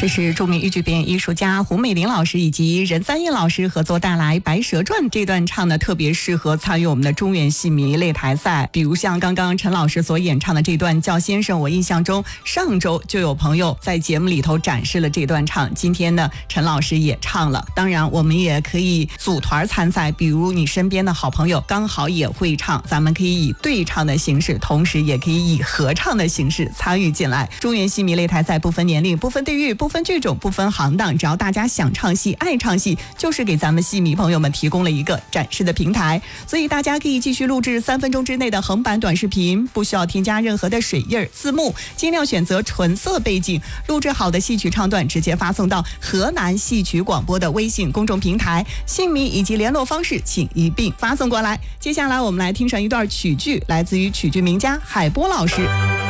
这是著名豫剧表演艺术家胡美玲老师以及任三燕老师合作带来《白蛇传》这段唱呢，特别适合参与我们的中原戏迷擂台赛。比如像刚刚陈老师所演唱的这段叫先生，我印象中上周就有朋友在节目里头展示了这段唱，今天呢陈老师也唱了。当然我们也可以组团参赛，比如你身边的好朋友刚好也会唱，咱们可以以对唱的形式，同时也可以以合唱的形式参与进来。中原戏迷擂台赛不分年龄，不分地域，不分剧种，不分行当，只要大家想唱戏爱唱戏，就是给咱们戏迷朋友们提供了一个展示的平台。所以大家可以继续录制3分钟之内的横版短视频，不需要添加任何的水印字幕，尽量选择纯色背景，录制好的戏曲唱段直接发送到河南戏曲广播的微信公众平台，姓名以及联络方式请一并发送过来。接下来我们来听上一段曲剧，来自于曲剧名家海波老师。